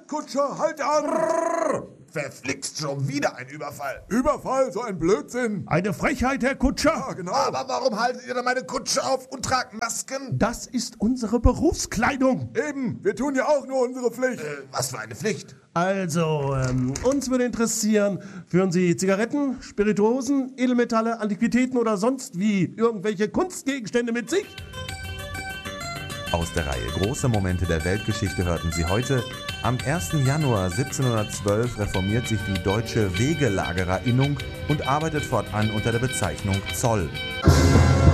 Kutscher, halt an! Verflixt, schon wieder ein Überfall. Überfall, so ein Blödsinn. Eine Frechheit, Herr Kutscher. Ja, genau. Aber warum haltet ihr denn meine Kutsche auf und tragt Masken? Das ist unsere Berufskleidung. Eben, wir tun ja auch nur unsere Pflicht. Was für eine Pflicht? Also, uns würde interessieren, führen Sie Zigaretten, Spirituosen, Edelmetalle, Antiquitäten oder sonst wie irgendwelche Kunstgegenstände mit sich? Aus der Reihe Große Momente der Weltgeschichte hörten Sie heute: Am 1. Januar 1712 reformiert sich die Deutsche Wegelagerinnung und arbeitet fortan unter der Bezeichnung Zoll.